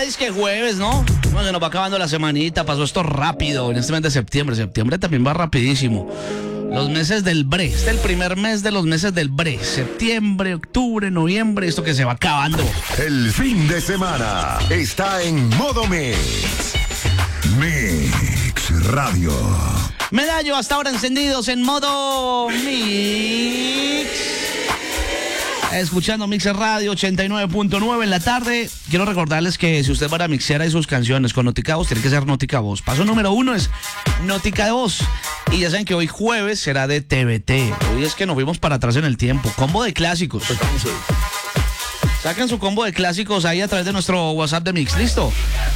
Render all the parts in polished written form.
ya dice que jueves, ¿no? Bueno, se nos va acabando la semanita, pasó esto rápido en este mes de septiembre. Septiembre también va rapidísimo. Los meses del bre, este es el primer mes de los meses del bre. Septiembre, octubre, noviembre, esto que se va acabando. El fin de semana está en modo Mix. Mix Radio. Medallo hasta ahora encendidos en modo Mix. Escuchando Mixer Radio 89.9 en la tarde. Quiero recordarles que si usted va a mixear ahí sus canciones con Nótica Voz, tiene que ser Nótica Voz. Paso número 1 es Nótica Voz. Y ya saben que hoy jueves será de TBT. Hoy es que nos fuimos para atrás en el tiempo. Combo de clásicos. Saquen su combo de clásicos ahí a través de nuestro WhatsApp de Mix. ¿Listo?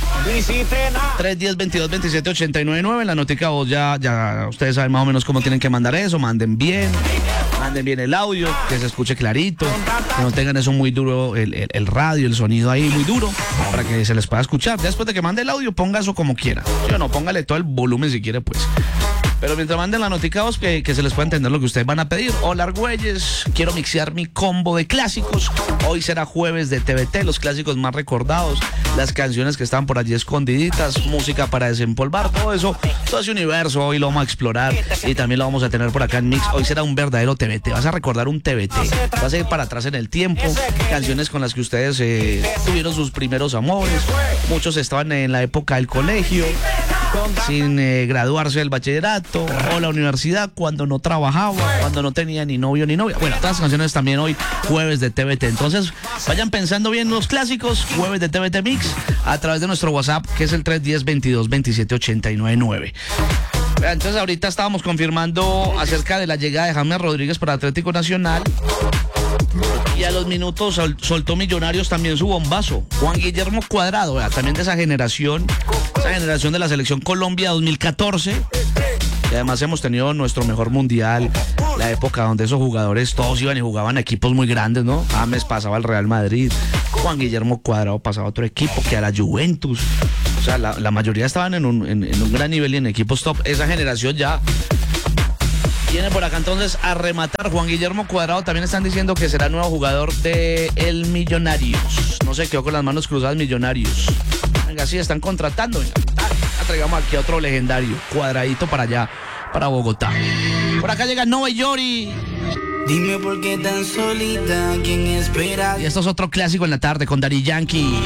310-22-27-899. En la Nótica Voz ya ustedes saben más o menos cómo tienen que mandar eso. Manden bien el audio, que se escuche clarito, que no tengan eso muy duro, el radio, el sonido ahí muy duro, para que se les pueda escuchar. Después de que mande el audio, ponga eso como quiera. Yo no, póngale todo el volumen si quiere, pues. Pero mientras manden la Nótica Voz, que se les pueda entender lo que ustedes van a pedir. Hola, Argüelles, quiero mixear mi combo de clásicos. Hoy será jueves de TBT, los clásicos más recordados, las canciones que están por allí escondiditas, música para desempolvar, todo ese universo hoy lo vamos a explorar y también lo vamos a tener por acá en Mix. Hoy será un verdadero TBT, vas a recordar un TBT, vas a ir para atrás en el tiempo, canciones con las que ustedes tuvieron sus primeros amores, muchos estaban en la época del colegio, sin graduarse del bachillerato o la universidad, cuando no trabajaba, cuando no tenía ni novio ni novia. Bueno, todas las canciones también hoy, jueves de TBT. Entonces, vayan pensando bien los clásicos, jueves de TBT Mix, a través de nuestro WhatsApp, que es el 310-22-27-899. Entonces, ahorita estábamos confirmando acerca de la llegada de James Rodríguez para Atlético Nacional. Y a los minutos soltó Millonarios también su bombazo. Juan Guillermo Cuadrado, también de esa generación de la Selección Colombia 2014. Y además hemos tenido nuestro mejor mundial, la época donde esos jugadores todos iban y jugaban a equipos muy grandes, ¿no? James pasaba al Real Madrid, Juan Guillermo Cuadrado pasaba a otro equipo, que era Juventus. O sea, la mayoría estaban en un gran nivel y en equipos top. Esa generación ya viene por acá entonces a rematar. Juan Guillermo Cuadrado también están diciendo que será nuevo jugador de el Millonarios. No se quedó con las manos cruzadas Millonarios. Venga, sí, están contratando. Venga, traigamos aquí a otro legendario, Cuadradito para allá, para Bogotá. Por acá llega Nova Yori. Dime por qué tan solita, ¿quién espera? Y esto es otro clásico en la tarde con Daddy Yankee.